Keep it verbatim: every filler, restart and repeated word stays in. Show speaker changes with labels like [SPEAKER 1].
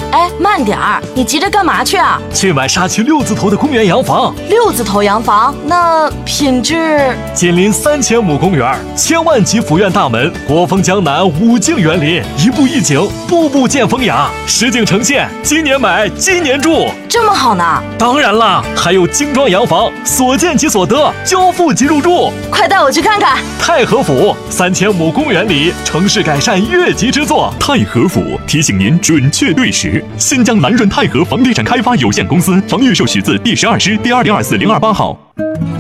[SPEAKER 1] 哎，慢点儿，你急着干嘛去啊？
[SPEAKER 2] 去买沙区六字头的公园洋房。
[SPEAKER 1] 六字头洋房，那品质？
[SPEAKER 2] 紧邻三千亩公园，千万级府院大门，国风江南，五境园林，一步一景，步步见风雅，实景呈现。今年买，今年住，
[SPEAKER 1] 这么好呢？
[SPEAKER 2] 当然啦，还有精装洋房，所见即所得，交付即入住。
[SPEAKER 1] 快带我去看看。
[SPEAKER 2] 太和府三千亩公园里，城市改善越级之作。
[SPEAKER 3] 太和府提醒您准确对时。新疆南润太和房地产开发有限公司，房预售许字第十二师第二零二四零二八号。